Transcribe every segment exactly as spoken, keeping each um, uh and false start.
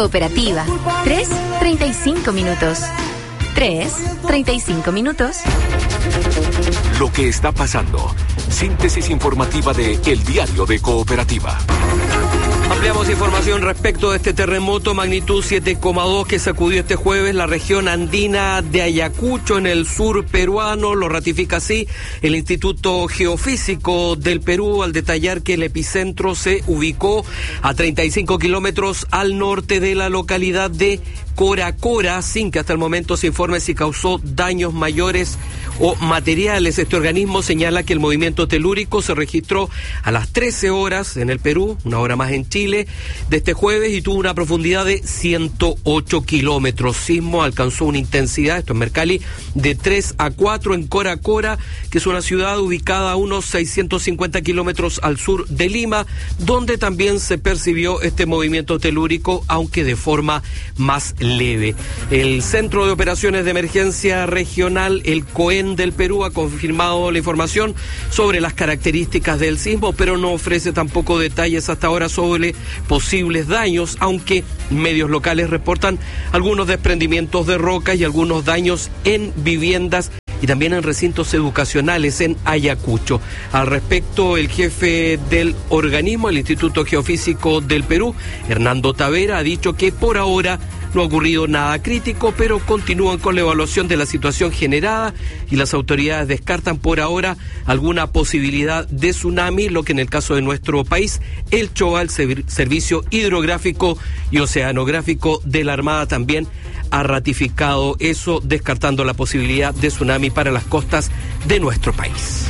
Cooperativa. tres, treinta y cinco minutos. tres, treinta y cinco minutos. Lo que está pasando. Síntesis informativa de El Diario de Cooperativa. Ampliamos información respecto de este terremoto magnitud siete coma dos que sacudió este jueves la región andina de Ayacucho en el sur peruano. Lo ratifica así el Instituto Geofísico del Perú al detallar que el epicentro se ubicó a treinta y cinco kilómetros al norte de la localidad de Coracora, sin que hasta el momento se informe si causó daños mayores o materiales. Este organismo señala que el movimiento telúrico se registró a las trece horas en el Perú, una hora más en Chile, de este jueves y tuvo una profundidad de ciento ocho kilómetros. Sismo alcanzó una intensidad, esto en Mercalli, de tres a cuatro en Coracora, que es una ciudad ubicada a unos seiscientos cincuenta kilómetros al sur de Lima, donde también se percibió este movimiento telúrico, aunque de forma más leve. El Centro de Operaciones de Emergencia Regional, el COEN del Perú, ha confirmado la información sobre las características del sismo, pero no ofrece tampoco detalles hasta ahora sobre posibles daños, aunque medios locales reportan algunos desprendimientos de rocas y algunos daños en viviendas y también en recintos educacionales en Ayacucho. Al respecto, el jefe del organismo, el Instituto Geofísico del Perú, Hernando Tavera, ha dicho que por ahora no ha ocurrido nada crítico, pero continúan con la evaluación de la situación generada y las autoridades descartan por ahora alguna posibilidad de tsunami, lo que en el caso de nuestro país, el CHOA, el Servicio Hidrográfico y Oceanográfico de la Armada, también ha ratificado eso, descartando la posibilidad de tsunami para las costas de nuestro país.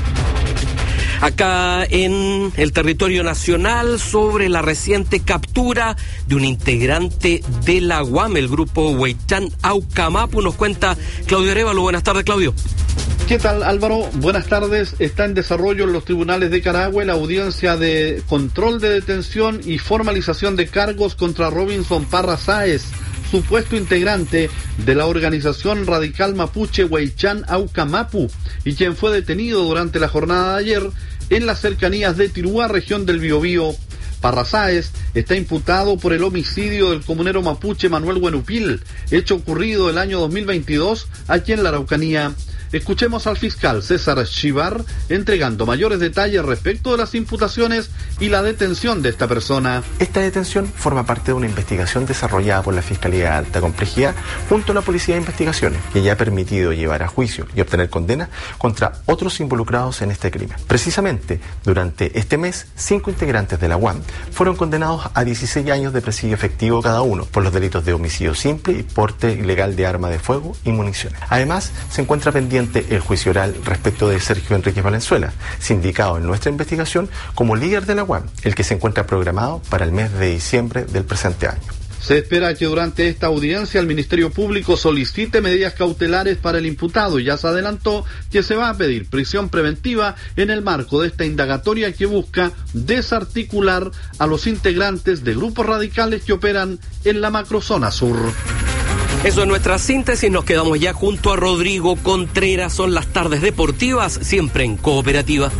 Acá en el territorio nacional, sobre la reciente captura de un integrante de la U A M, el grupo Huaychán Aucamapu, nos cuenta Claudio Arévalo. Buenas tardes, Claudio. ¿Qué tal, Álvaro? Buenas tardes. Está en desarrollo en los tribunales de Carahue la audiencia de control de detención y formalización de cargos contra Robinson Parra Sáez, supuesto integrante de la organización radical mapuche Huaychán Aucamapu, y quien fue detenido durante la jornada de ayer en las cercanías de Tirúa, región del Biobío. Parra Sáez está imputado por el homicidio del comunero mapuche Manuel Huenupil, hecho ocurrido el año dos mil veintidós aquí en la Araucanía. Escuchemos al fiscal César Chivar entregando mayores detalles respecto de las imputaciones y la detención de esta persona. Esta detención forma parte de una investigación desarrollada por la Fiscalía de Alta Complejidad junto a la Policía de Investigaciones, que ya ha permitido llevar a juicio y obtener condena contra otros involucrados en este crimen. Precisamente, durante este mes, cinco integrantes de la U A M fueron condenados a dieciséis años de presidio efectivo cada uno por los delitos de homicidio simple y porte ilegal de arma de fuego y municiones. Además, se encuentra pendiente el juicio oral respecto de Sergio Enríquez Valenzuela, sindicado en nuestra investigación como líder de la U A M, el que se encuentra programado para el mes de diciembre del presente año. Se espera que durante esta audiencia el Ministerio Público solicite medidas cautelares para el imputado y ya se adelantó que se va a pedir prisión preventiva en el marco de esta indagatoria que busca desarticular a los integrantes de grupos radicales que operan en la macrozona sur. Eso es nuestra síntesis, nos quedamos ya junto a Rodrigo Contreras, son las tardes deportivas, siempre en Cooperativa.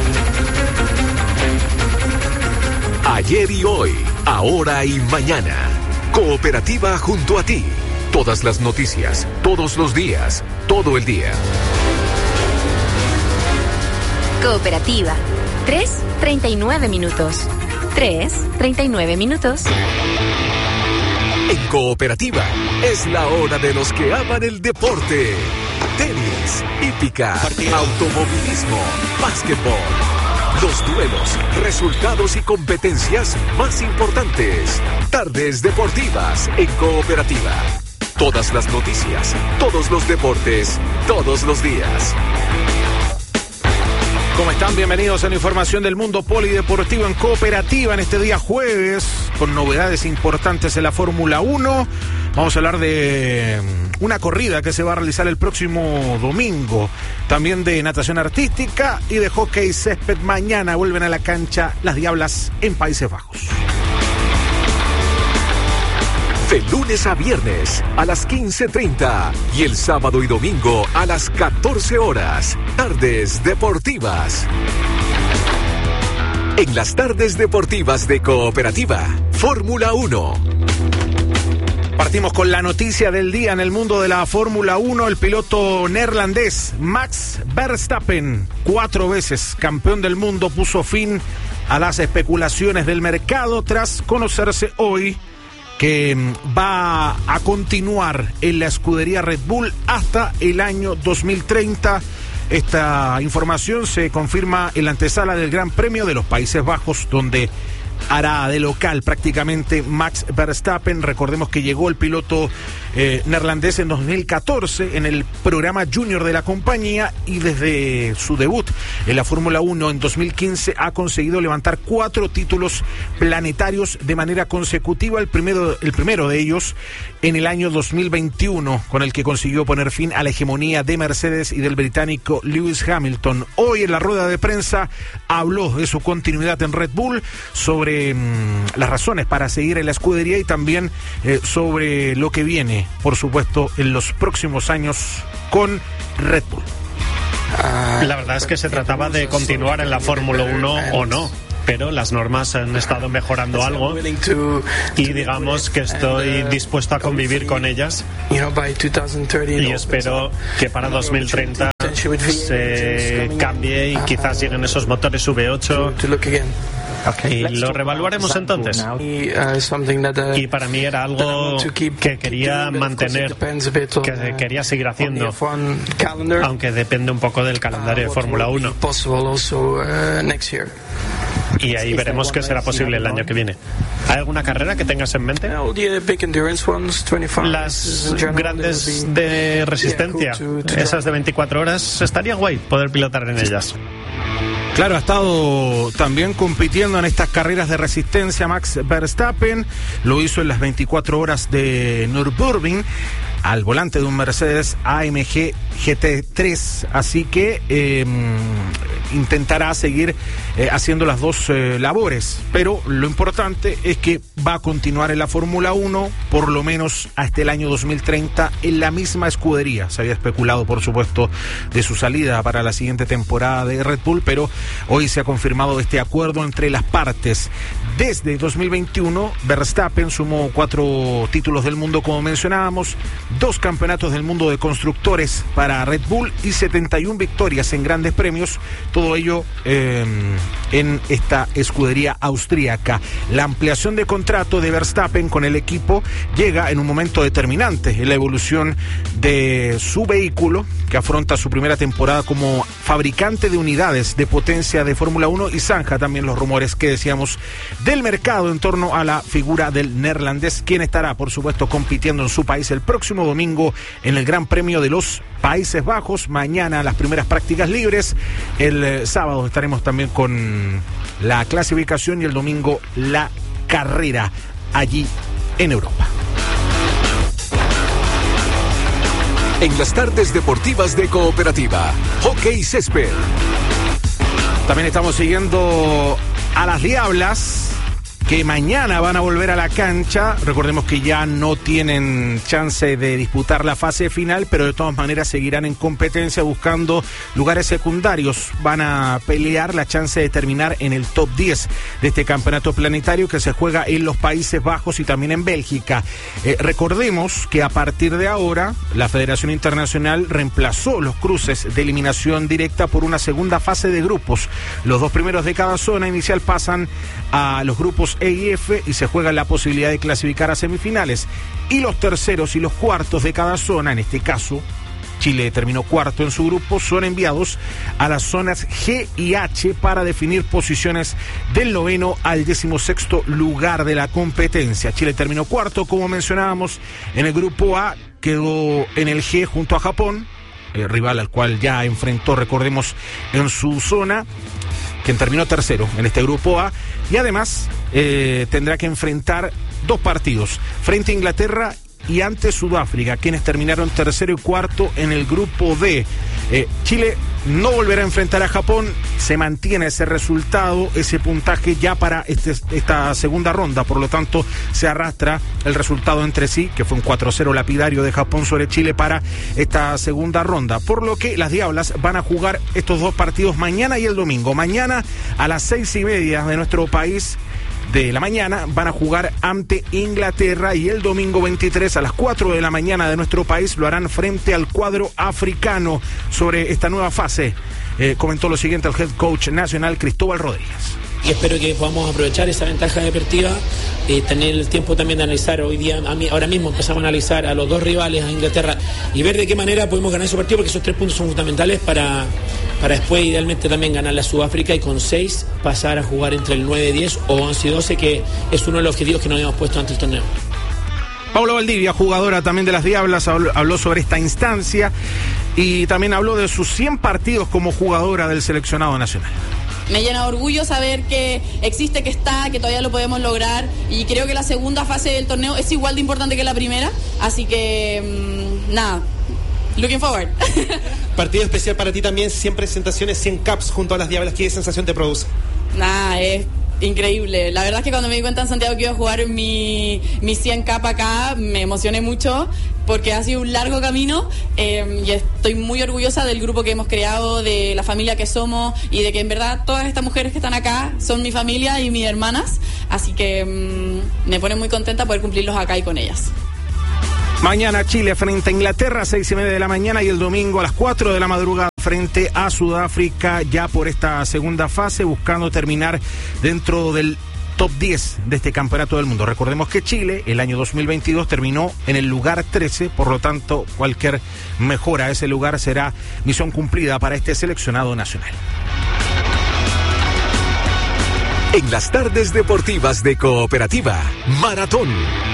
Ayer y hoy, ahora y mañana, Cooperativa junto a ti, todas las noticias, todos los días, todo el día. Cooperativa, tres, treinta y nueve minutos. tres, treinta y nueve minutos. En Cooperativa, es la hora de los que aman el deporte. Tenis, hípica, automovilismo, básquetbol. Los duelos, resultados y competencias más importantes. Tardes deportivas en Cooperativa. Todas las noticias, todos los deportes, todos los días. ¿Cómo están? Bienvenidos a la información del mundo polideportivo en Cooperativa en este día jueves, con novedades importantes en la Fórmula uno. Vamos a hablar de una corrida que se va a realizar el próximo domingo, también de natación artística y de hockey césped. Mañana vuelven a la cancha las Diablas en Países Bajos. De lunes a viernes a las quince treinta y el sábado y domingo a las catorce horas. Tardes deportivas. En las tardes deportivas de Cooperativa, Fórmula uno. Partimos con la noticia del día en el mundo de la Fórmula uno. El piloto neerlandés Max Verstappen, cuatro veces campeón del mundo, puso fin a las especulaciones del mercado tras conocerse hoy que va a continuar en la escudería Red Bull hasta el año dos mil treinta. Esta información se confirma en la antesala del Gran Premio de los Países Bajos, donde hará de local prácticamente Max Verstappen. Recordemos que llegó el piloto eh, neerlandés en dos mil catorce en el programa junior de la compañía, y desde su debut en la Fórmula uno en dos mil quince ha conseguido levantar cuatro títulos planetarios de manera consecutiva. El primero, el primero de ellos en el año dos mil veintiuno, con el que consiguió poner fin a la hegemonía de Mercedes y del británico Lewis Hamilton. Hoy en la rueda de prensa habló de su continuidad en Red Bull, sobre las razones para seguir en la escudería y también eh, sobre lo que viene, por supuesto, en los próximos años con Red Bull. La verdad es que se trataba de continuar en la Fórmula uno o no, pero las normas han estado mejorando algo y digamos que estoy dispuesto a convivir con ellas, y espero que para dos mil treinta se cambie y quizás lleguen esos motores V ocho. Okay. Y lo reevaluaremos entonces. Y para mí era algo que quería mantener, que quería seguir haciendo, aunque depende un poco del calendario de Fórmula uno. Y ahí veremos qué será posible el año que viene. ¿Hay alguna carrera que tengas en mente? Las grandes de resistencia, esas de veinticuatro horas, estaría guay poder pilotar en ellas. Claro, ha estado también compitiendo en estas carreras de resistencia Max Verstappen. Lo hizo en las veinticuatro horas de Nürburgring al volante de un Mercedes A M G G T tres, así que eh, intentará seguir eh, haciendo las dos eh, labores, pero lo importante es que va a continuar en la Fórmula uno por lo menos hasta el año dos mil treinta en la misma escudería. Se había especulado, por supuesto, de su salida para la siguiente temporada de Red Bull, pero hoy se ha confirmado este acuerdo entre las partes. Desde dos mil veintiuno, Verstappen sumó cuatro títulos del mundo, como mencionábamos, dos campeonatos del mundo de constructores para Red Bull y setenta y una victorias en grandes premios, todo ello eh, en esta escudería austríaca. La ampliación de contrato de Verstappen con el equipo llega en un momento determinante en la evolución de su vehículo, que afronta su primera temporada como fabricante de unidades de potencia de Fórmula uno, y zanja también los rumores que decíamos del mercado en torno a la figura del neerlandés, quien estará, por supuesto, compitiendo en su país el próximo domingo en el Gran Premio de los Países Bajos. Mañana las primeras prácticas libres, el eh, sábado estaremos también con la clasificación y el domingo la carrera allí en Europa. En las tardes deportivas de Cooperativa, Hockey Césped. También estamos siguiendo a las Diablas, que mañana van a volver a la cancha. Recordemos que ya no tienen chance de disputar la fase final, pero de todas maneras seguirán en competencia buscando lugares secundarios. Van a pelear la chance de terminar en el top diez de este campeonato planetario que se juega en los Países Bajos y también en Bélgica. Eh, recordemos que a partir de ahora la Federación Internacional reemplazó los cruces de eliminación directa por una segunda fase de grupos. Los dos primeros de cada zona inicial pasan a los grupos E y F y se juega la posibilidad de clasificar a semifinales, y los terceros y los cuartos de cada zona, en este caso Chile terminó cuarto en su grupo, son enviados a las zonas G y H para definir posiciones del noveno al decimosexto lugar de la competencia. Chile terminó cuarto, como mencionábamos, en el grupo A, quedó en el G junto a Japón, el rival al cual ya enfrentó, recordemos, en su zona, quien terminó tercero en este grupo A, y además eh, tendrá que enfrentar dos partidos frente a Inglaterra y ante Sudáfrica, quienes terminaron tercero y cuarto en el grupo D. Eh, Chile no volverá a enfrentar a Japón, se mantiene ese resultado, ese puntaje ya para este, esta segunda ronda, por lo tanto se arrastra el resultado entre sí, que fue un cuatro cero lapidario de Japón sobre Chile para esta segunda ronda, por lo que las Diablas van a jugar estos dos partidos mañana y el domingo. Mañana a las seis y media de nuestro país, de la mañana van a jugar ante Inglaterra y el domingo veintitrés a las cuatro de la mañana de nuestro país lo harán frente al cuadro africano. Sobre esta nueva fase eh, comentó lo siguiente el head coach nacional Cristóbal Rodríguez. Y espero que podamos aprovechar esa ventaja deportiva, eh, tener el tiempo también de analizar. Hoy día, a mí, ahora mismo empezamos a analizar a los dos rivales, a Inglaterra, y ver de qué manera podemos ganar esos partidos, porque esos tres puntos son fundamentales para, para después idealmente también ganar la Sudáfrica y con seis pasar a jugar entre el nueve diez o once doce, que es uno de los objetivos que nos habíamos puesto ante el torneo. Paula Valdivia, jugadora también de las Diablas, habló sobre esta instancia y también habló de sus cien partidos como jugadora del seleccionado nacional. Me llena de orgullo saber que existe, que está, que todavía lo podemos lograr, y creo que la segunda fase del torneo es igual de importante que la primera, así que mmm, nada, looking forward. Partido especial para ti también, cien presentaciones, cien caps junto a las Diablas. ¿Qué sensación te produce? Nada, es increíble. La verdad es que cuando me di cuenta en Santiago que iba a jugar mi, mi cien cap acá, me emocioné mucho porque ha sido un largo camino, eh, y estoy muy orgullosa del grupo que hemos creado, de la familia que somos y de que en verdad todas estas mujeres que están acá son mi familia y mis hermanas, así que mmm, me pone muy contenta poder cumplirlos acá y con ellas. Mañana Chile frente a Inglaterra a seis y media de la mañana y el domingo a las cuatro de la madrugada frente a Sudáfrica, ya por esta segunda fase, buscando terminar dentro del top diez de este campeonato del mundo. Recordemos que Chile el año dos mil veintidós terminó en el lugar trece, por lo tanto cualquier mejora a ese lugar será misión cumplida para este seleccionado nacional. En las tardes deportivas de Cooperativa, Maratón.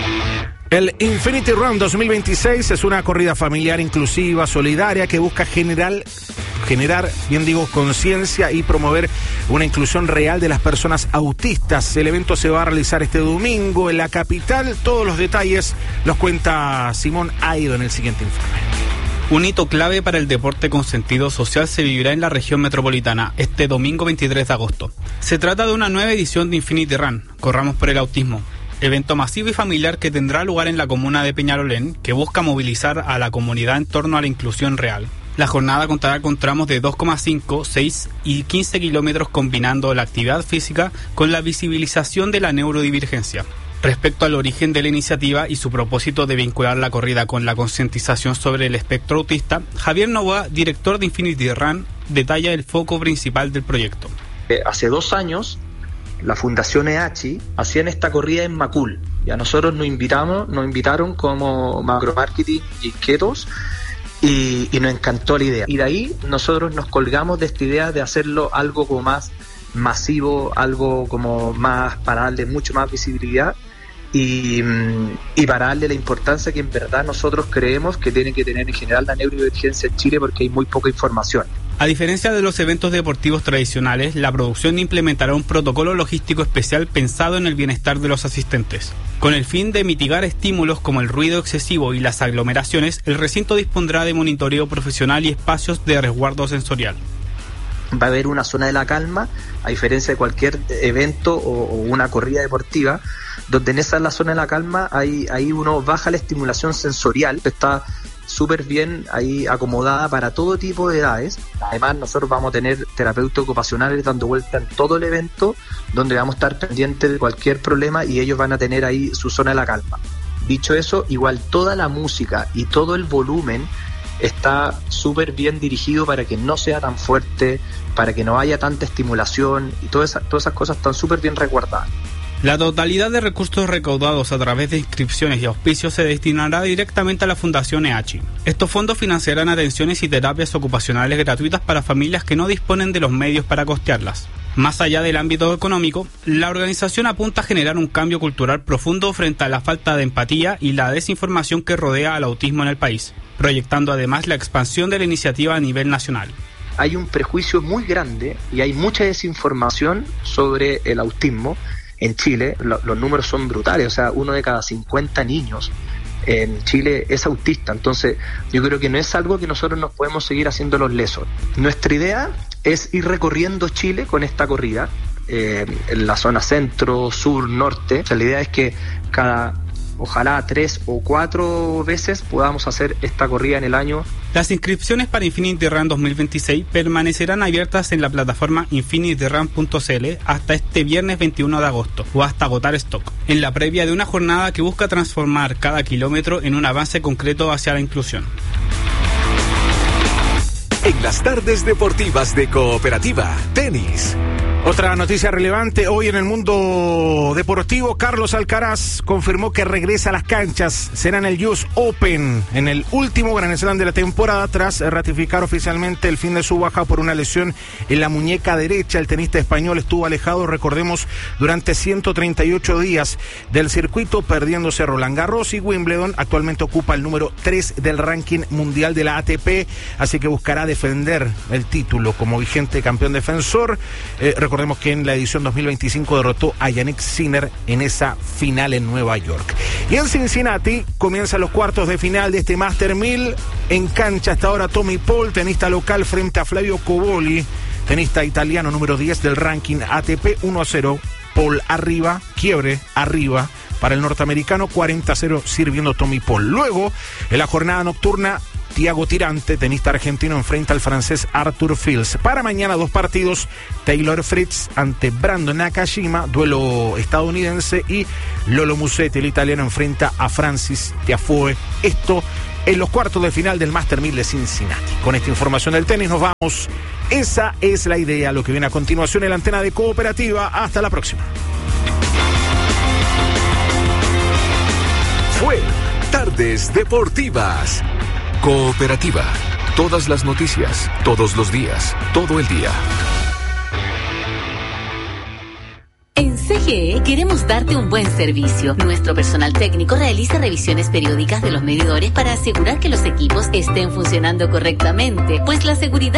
El Infinity Run dos mil veintiséis es una corrida familiar, inclusiva, solidaria, que busca generar, generar, bien digo, conciencia y promover una inclusión real de las personas autistas. El evento se va a realizar este domingo en la capital. Todos los detalles los cuenta Simón Aido en el siguiente informe. Un hito clave para el deporte con sentido social se vivirá en la región metropolitana este domingo veintitrés de agosto. Se trata de una nueva edición de Infinity Run, Corramos por el Autismo, evento masivo y familiar que tendrá lugar en la comuna de Peñalolén, que busca movilizar a la comunidad en torno a la inclusión real. La jornada contará con tramos de dos coma cinco, seis y quince kilómetros, combinando la actividad física con la visibilización de la neurodivergencia. Respecto al origen de la iniciativa y su propósito de vincular la corrida con la concientización sobre el espectro autista, Javier Novoa, director de Infinity Run, detalla el foco principal del proyecto. Eh, hace dos años, la Fundación EACHI hacían esta corrida en Macul. Ya nosotros nos invitamos, nos invitaron como macromarketing y ketos y, y nos encantó la idea. Y de ahí nosotros nos colgamos de esta idea de hacerlo algo como más masivo, algo como más para darle mucho más visibilidad y, y para darle la importancia que en verdad nosotros creemos que tiene que tener en general la neurodivergencia en Chile, porque hay muy poca información. A diferencia de los eventos deportivos tradicionales, la producción implementará un protocolo logístico especial pensado en el bienestar de los asistentes. Con el fin de mitigar estímulos como el ruido excesivo y las aglomeraciones, el recinto dispondrá de monitoreo profesional y espacios de resguardo sensorial. Va a haber una zona de la calma, a diferencia de cualquier evento o, o una corrida deportiva, donde en esa la zona de la calma ahí, ahí uno baja la estimulación sensorial, está súper bien ahí acomodada para todo tipo de edades. Además nosotros vamos a tener terapeutas ocupacionales dando vuelta en todo el evento, donde vamos a estar pendientes de cualquier problema y ellos van a tener ahí su zona de la calma. Dicho eso, igual toda la música y todo el volumen está súper bien dirigido para que no sea tan fuerte, para que no haya tanta estimulación, y todas esas, todas esas cosas están súper bien resguardadas. La totalidad de recursos recaudados a través de inscripciones y auspicios se destinará directamente a la Fundación EACHI. Estos fondos financiarán atenciones y terapias ocupacionales gratuitas para familias que no disponen de los medios para costearlas. Más allá del ámbito económico, la organización apunta a generar un cambio cultural profundo frente a la falta de empatía y la desinformación que rodea al autismo en el país, proyectando además la expansión de la iniciativa a nivel nacional. Hay un prejuicio muy grande y hay mucha desinformación sobre el autismo. En Chile lo, los números son brutales, o sea, uno de cada cincuenta niños en Chile es autista. Entonces yo creo que no es algo que nosotros nos podemos seguir haciendo los lesos. Nuestra idea es ir recorriendo Chile con esta corrida, eh, en la zona centro, sur, norte. O sea, la idea es que cada ojalá tres o cuatro veces podamos hacer esta corrida en el año. Las inscripciones para Infinity Run dos mil veintiséis permanecerán abiertas en la plataforma infinity run punto c l hasta este viernes veintiuno de agosto o hasta agotar stock, en la previa de una jornada que busca transformar cada kilómetro en un avance concreto hacia la inclusión. En las tardes deportivas de Cooperativa, tenis. Otra noticia relevante hoy en el mundo deportivo: Carlos Alcaraz confirmó que regresa a las canchas. Será en el U S Open, en el último Grand Slam de la temporada, tras ratificar oficialmente el fin de su baja por una lesión en la muñeca derecha. El tenista español estuvo alejado, recordemos, durante ciento treinta y ocho días del circuito, perdiéndose Roland Garros y Wimbledon. Actualmente ocupa el número tres del ranking mundial de la A T P, así que buscará defender el título como vigente campeón defensor. Eh, Recordemos que en la edición dos mil veinticinco derrotó a Yannick Sinner en esa final en Nueva York. Y en Cincinnati comienzan los cuartos de final de este Master mil. En cancha hasta ahora Tommy Paul, tenista local, frente a Flavio Coboli, tenista italiano número diez del ranking A T P. Uno a cero, Paul arriba, quiebre arriba para el norteamericano, cuarenta a cero sirviendo Tommy Paul. Luego, en la jornada nocturna, Thiago Tirante, tenista argentino, enfrenta al francés Arthur Fils. Para mañana, dos partidos: Taylor Fritz ante Brandon Nakashima, duelo estadounidense, y Lolo Musetti, el italiano, enfrenta a Francis Tiafoe. Esto en los cuartos de final del Master mil de Cincinnati. Con esta información del tenis nos vamos. Esa es la idea, lo que viene a continuación en la antena de Cooperativa. Hasta la próxima. Fue Tardes Deportivas. Cooperativa. Todas las noticias, todos los días, todo el día. En C G E queremos darte un buen servicio. Nuestro personal técnico realiza revisiones periódicas de los medidores para asegurar que los equipos estén funcionando correctamente, pues la seguridad